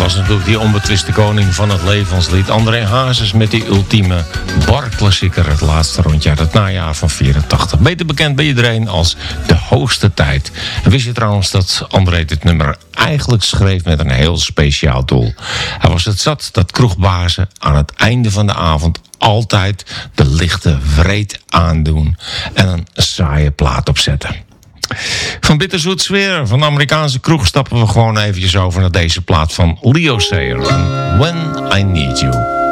was natuurlijk die onbetwiste koning van het levenslied. André Hazes met die ultieme barklassieker. Het laatste rondje uit het najaar van 84. Beter bekend bij iedereen als De Hoogste Tijd. En wist je trouwens dat André dit nummer eigenlijk schreef met een heel speciaal doel. Hij was het zat dat kroegbazen aan het einde van de avond altijd de lichte wreed aandoen en een saaie plaat opzetten. Van bitterzoet sfeer van de Amerikaanse kroeg stappen we gewoon eventjes over naar deze plaat van Leo Sayer. When I Need You.